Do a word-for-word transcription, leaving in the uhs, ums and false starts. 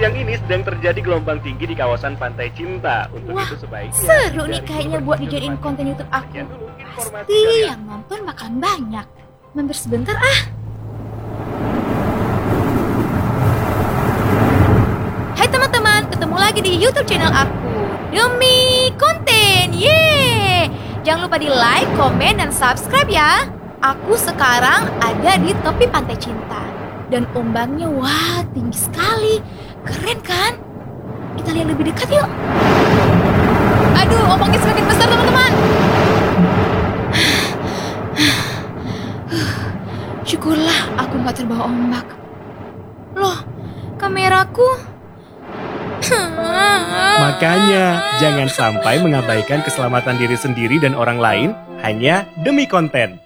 siang ini sedang terjadi gelombang tinggi di kawasan Pantai Cinta. Untuk Wah, itu sebaiknya seru nih kayaknya buat dijadiin konten YouTube aku. Pasti yang nonton bakalan banyak. Mampir sebentar ah. Hai teman-teman, ketemu lagi di YouTube channel aku, Demi Konten. Yeay! Jangan lupa di like, komen, dan subscribe ya. Aku sekarang ada di tepi Pantai Cinta. Dan ombaknya wah tinggi sekali. Keren kan? Kita lihat lebih dekat yuk. Aduh, ombaknya semakin besar teman-teman. Syukurlah aku gak terbawa ombak. Loh, kameraku. Makanya, jangan sampai mengabaikan keselamatan diri sendiri dan orang lain hanya demi konten.